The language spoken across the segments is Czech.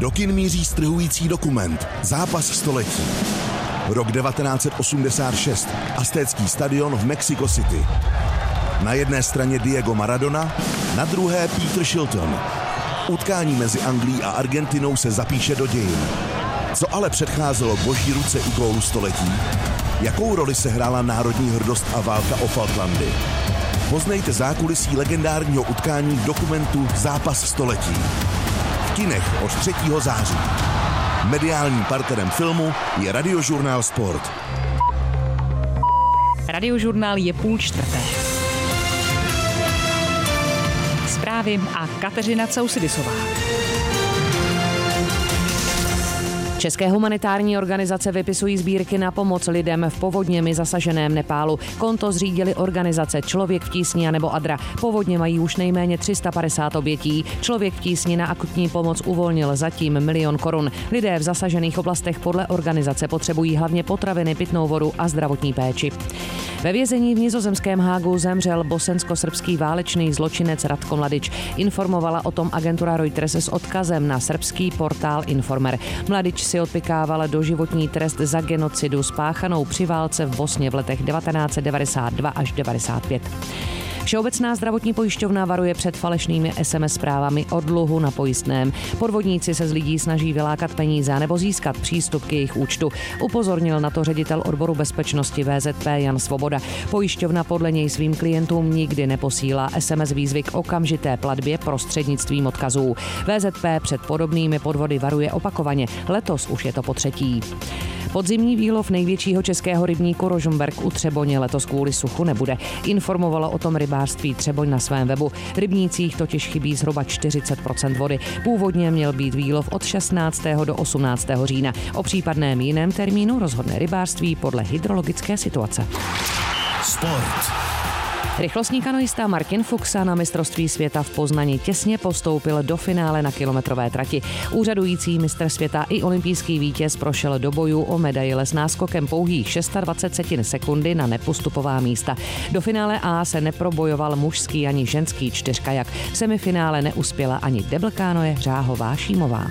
Do kin míří strhující dokument Zápas století. Rok 1986. Aztécký stadion v Mexico City. Na jedné straně Diego Maradona, na druhé Peter Shilton. Utkání mezi Anglií a Argentinou se zapíše do dějin. Co ale předcházelo boží ruce u gólu století? Jakou roli se hrála národní hrdost a válka o Falklandy? Poznejte zákulisí legendárního utkání v dokumentu Zápas století. V kinech od 3. září. Mediálním partnerem filmu je Radiožurnál Sport. Radiožurnál je 3:30. Zprávy a Kateřina Causidisová. České humanitární organizace vypisují sbírky na pomoc lidem v povodněmi zasaženém Nepálu. Konto zřídili organizace Člověk v tísni nebo ADRA. Povodně mají už nejméně 350 obětí. Člověk v tísni na akutní pomoc uvolnil zatím 1 milion korun. Lidé v zasažených oblastech podle organizace potřebují hlavně potraviny, pitnou vodu a zdravotní péči. Ve vězení v nizozemském Hágu zemřel bosensko-srbský válečný zločinec Ratko Mladić. Informovala o tom agentura Reuters s odkazem na srbský portál Informer. Mladić si odpykával doživotní trest za genocidu spáchanou při válce v Bosně v letech 1992 až 1995. Všeobecná zdravotní pojišťovna varuje před falešnými SMS zprávami o dluhu na pojistném. Podvodníci se z lidí snaží vylákat peníze nebo získat přístup k jejich účtu. Upozornil na to ředitel odboru bezpečnosti VZP Jan Svoboda. Pojišťovna podle něj svým klientům nikdy neposílá SMS výzvy k okamžité platbě prostřednictvím odkazů. VZP před podobnými podvody varuje opakovaně. Letos už je to po3. Podzimní výlov největšího českého rybníku Rožmberk u Třeboně letos kvůli suchu nebude. Informovalo o tom rybářství Třeboň na svém webu. V rybnících totiž chybí zhruba 40% vody. Původně měl být výlov od 16. do 18. října. O případném jiném termínu rozhodne rybářství podle hydrologické situace. Sport. Rychlostní kanoista Martin Fuxa na mistrovství světa v Poznani těsně postoupil do finále na kilometrové trati. Úřadující mistr světa i olympijský vítěz prošel do bojů o medaile s náskokem pouhých 26 sekundy na nepostupová místa. Do finále A se neprobojoval mužský ani ženský čtyřkajak. V semifinále neuspěla ani deblkánoje Řáhová Šímová.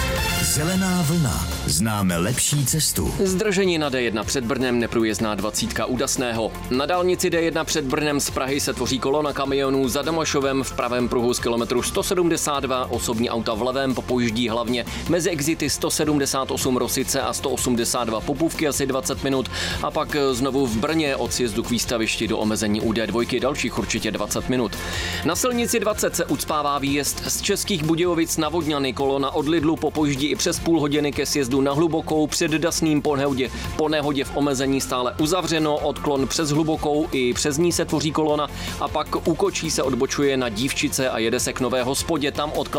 Zelená vlna. Známe lepší cestu. Zdržení na D1 před Brnem, neprůjezdná 20 u Dasného. Na dálnici D1 před Brnem z Prahy se tvoří kolona kamionů za Domašovem v pravém pruhu z kilometru 172, osobní auta v levém popojíždí hlavně mezi exity 178 Rosice a 182 Popůvky asi 20 minut a pak znovu v Brně od sjezdu k výstavišti do omezení u D2 dalších určitě 20 minut. Na silnici 20 se ucpává výjezd z Českých Budějovic na Vodňany, kolona od Lidlu popojíždí i přes půl hodiny ke sjezdu na Hlubokou, před Dasným po nehodě v omezení stále uzavřeno, odklon přes Hlubokou i přes ní se tvoří kolona a pak u Kočí se odbočuje na Dívčice a jede se k Nové Hospodě, tam odklad